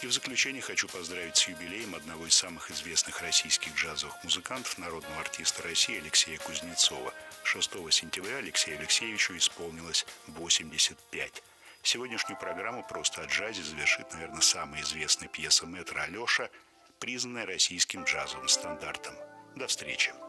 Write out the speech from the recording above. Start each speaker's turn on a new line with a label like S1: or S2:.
S1: И в заключение хочу поздравить с юбилеем одного из самых известных российских джазовых музыкантов, народного артиста России Алексея Кузнецова. 6 сентября Алексею Алексеевичу исполнилось 85. Сегодняшнюю программу «Просто о джазе» завершит, наверное, самая известная пьеса мэтра Алеша, признанная российским джазовым стандартом. До встречи!